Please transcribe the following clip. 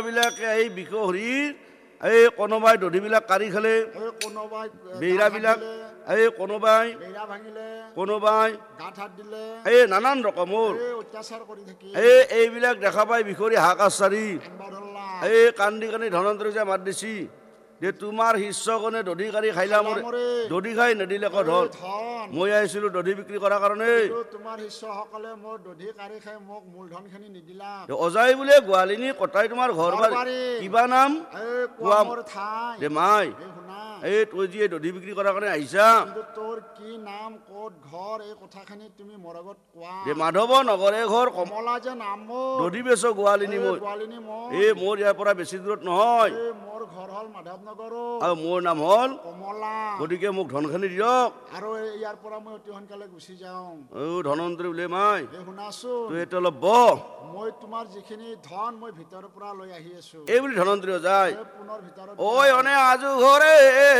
বিলাকে এই বিকহৰীৰ এই কোনোবাই দধিবিলাক কাঢ়ি খালে, কোনোবাই বেইৰাবিলাক এই কোনোবাই কোনোবাই গাঁত হাত দিলে, এই নানান ৰকমৰ অত্যাচাৰ কৰি থাকি এইবিলাক দেখা পাই বিকহৰী হাহাকাৰ চাৰি এই কান্দি কান্দি ধনন্তৰী যে মাত দিছি যে তোমাৰ শিষ্যগণে দধি কাঢ়ি খাইলা মৰে, দধি খাই নেদিলে ধন মই আহিছিলো দধি বিক্ৰী কৰাৰ কাৰণে। তোমাৰ শিষ্যসকলে মোৰ দধি কাঢ়ি খাই মোক মূলধন খিনি নিদিলা। অজাই বোলে গোৱালিনী কটাই তোমাৰ ঘৰ বাৰী কিবা নাম কোৱা দে মাই, এই তই যি দধি বিক্ৰী কৰাৰ কাৰণে আহিছা, তোৰ কি নাম, ক'ত ঘৰ, এই কথাখিনি তুমি মোৰ আগত কোৱা। যে মাধৱ নগৰে ঘৰ কমলা যে নাম মোৰ, দধি বেচো গোৱালিনী মই, এই মোৰ ইয়াৰ পৰা বেছি দূৰত নহয়, মোৰ ঘৰ হ'ল মাধৱ নগৰ আৰু মোৰ নাম হ'ল কমলা, গতিকে মোক ধনখিনি দিয়ক আৰু ইয়াৰ পৰা মই অতি সোনকালে গুচি যাওঁ। ধনন্তৰী বোলে মাই শুনাচোন, তই এইটো অলপ বহ, মই তোমাৰ যিখিনি ধন মই ভিতৰৰ পৰা লৈ আহি আছো। এই বুলি ধনন্তৰী যায় পুনৰ ভিতৰত ঐ অনে আজু ঘৰে